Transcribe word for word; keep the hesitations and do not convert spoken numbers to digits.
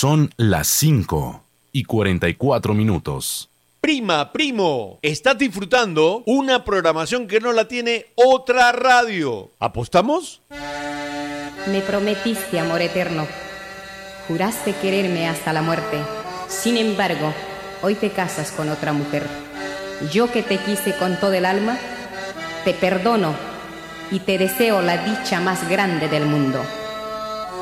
Son las cinco y cuarenta y cuatro minutos. Prima, primo, estás disfrutando una programación que no la tiene otra radio. ¿Apostamos? Me prometiste amor eterno. Juraste quererme hasta la muerte. Sin embargo, hoy te casas con otra mujer. Yo que te quise con todo el alma, te perdono y te deseo la dicha más grande del mundo.